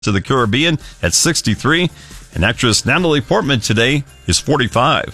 to the Caribbean at 63. And actress Natalie Portman today is 45.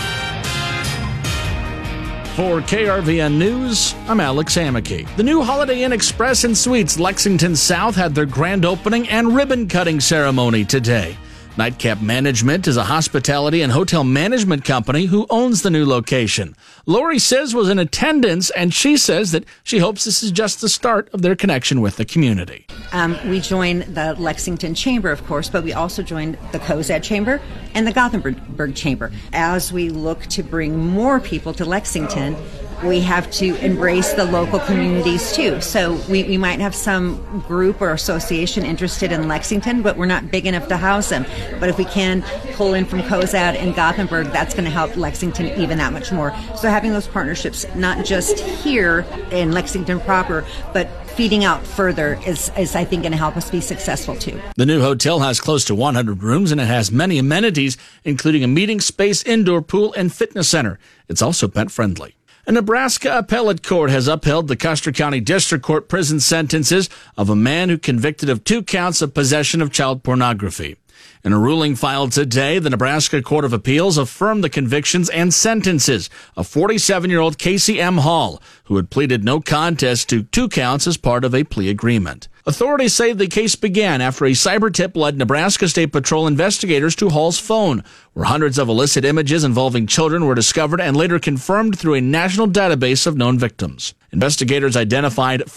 For KRVN News, I'm Alex Amicky. The new Holiday Inn Express and Suites Lexington South had their grand opening and ribbon-cutting ceremony today. Nightcap Management is a hospitality and hotel management company who owns the new location. Lori Sis was in attendance, and she says that she hopes this is just the start of their connection with the community. We joined the Lexington Chamber, of course, but we also joined the Cozad Chamber and the Gothenburg Chamber. As we look to bring more people to Lexington, we have to embrace the local communities too. So we might have some group or association interested in Lexington, but we're not big enough to house them. But if we can pull in from Cozad and Gothenburg, that's going to help Lexington even that much more. So having those partnerships, not just here in Lexington proper, but feeding out further is I think, going to help us be successful too. The new hotel has close to 100 rooms, and it has many amenities, including a meeting space, indoor pool, and fitness center. It's also pet-friendly. A Nebraska appellate court has upheld the Custer County District Court prison sentences of a man who convicted of 2 counts of possession of child pornography. In a ruling filed today, the Nebraska Court of Appeals affirmed the convictions and sentences of 47-year-old Casey M. Hall, who had pleaded no contest to 2 counts as part of a plea agreement. Authorities say the case began after a cyber tip led Nebraska State Patrol investigators to Hall's phone, where hundreds of illicit images involving children were discovered and later confirmed through a national database of known victims. Investigators identified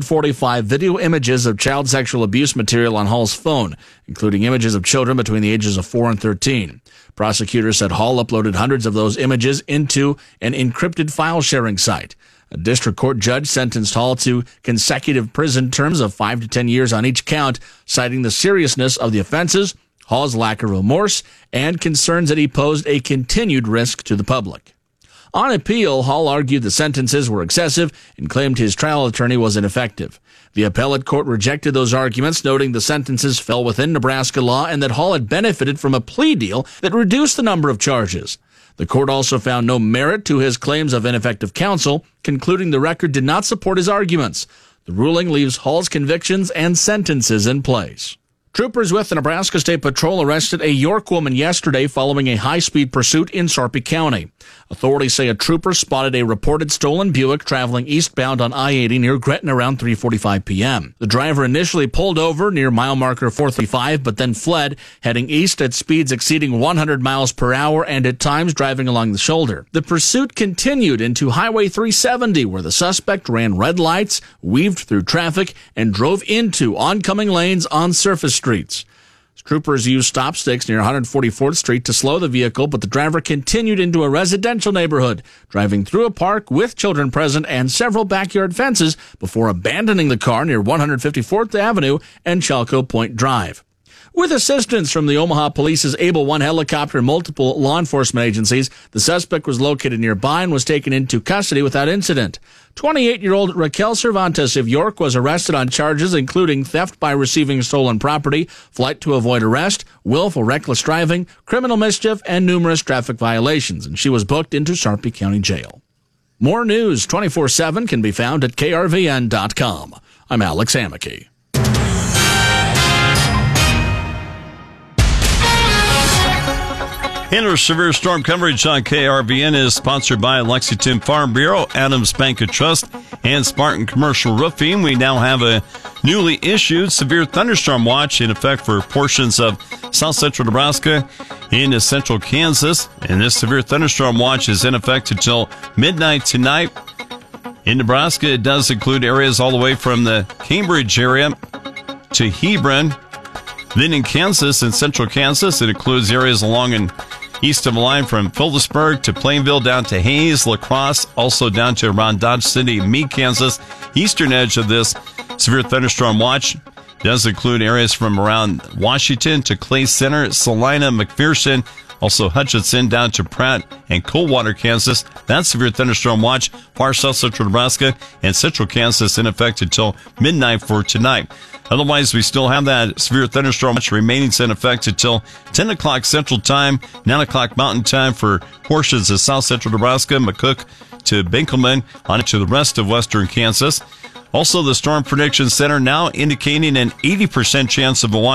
545 video images of child sexual abuse material on Hall's phone, including images of children between the ages of 4 and 13. Prosecutors said Hall uploaded hundreds of those images into an encrypted file-sharing site. A district court judge sentenced Hall to consecutive prison terms of 5 to 10 years on each count, citing the seriousness of the offenses, Hall's lack of remorse, and concerns that he posed a continued risk to the public. On appeal, Hall argued the sentences were excessive and claimed his trial attorney was ineffective. The appellate court rejected those arguments, noting the sentences fell within Nebraska law and that Hall had benefited from a plea deal that reduced the number of charges. The court also found no merit to his claims of ineffective counsel, concluding the record did not support his arguments. The ruling leaves Hall's convictions and sentences in place. Troopers with the Nebraska State Patrol arrested a York woman yesterday following a high-speed pursuit in Sarpy County. Authorities say a trooper spotted a reported stolen Buick traveling eastbound on I-80 near Gretna around 3:45 p.m. The driver initially pulled over near mile marker 435, but then fled, heading east at speeds exceeding 100 miles per hour and at times driving along the shoulder. The pursuit continued into Highway 370, where the suspect ran red lights, weaved through traffic, and drove into oncoming lanes on surface streets. Troopers used stop sticks near 144th Street to slow the vehicle, but the driver continued into a residential neighborhood, driving through a park with children present and several backyard fences before abandoning the car near 154th Avenue and Chalco Point Drive. With assistance from the Omaha Police's Able One helicopter and multiple law enforcement agencies, the suspect was located nearby and was taken into custody without incident. 28-year-old Raquel Cervantes of York was arrested on charges including theft by receiving stolen property, flight to avoid arrest, willful reckless driving, criminal mischief, and numerous traffic violations, and she was booked into Sarpy County Jail. More news 24/7 can be found at krvn.com. I'm Alex Amicky. Our severe storm coverage on KRVN is sponsored by Lexington Farm Bureau, Adams Bank and Trust, and Spartan Commercial Roofing. We now have a newly issued severe thunderstorm watch in effect for portions of south central Nebraska into central Kansas. And this severe thunderstorm watch is in effect until midnight tonight. In Nebraska, it does include areas all the way from the Cambridge area to Hebron. Then in Kansas and central Kansas, it includes areas along and east of the line from Phillipsburg to Plainville down to Hayes, La Crosse, also down to around Dodge City, Meade, Kansas. Eastern edge of this severe thunderstorm watch does include areas from around Washington to Clay Center, Salina, McPherson, also Hutchinson down to Pratt and Coldwater, Kansas. That severe thunderstorm watch, far south central Nebraska and central Kansas in effect until midnight for tonight. Otherwise, we still have that severe thunderstorm watch remaining in effect until 10 o'clock Central Time, 9 o'clock Mountain Time for portions of south central Nebraska, McCook to Benkelman, on to the rest of western Kansas. Also, the Storm Prediction Center now indicating an 80% chance of a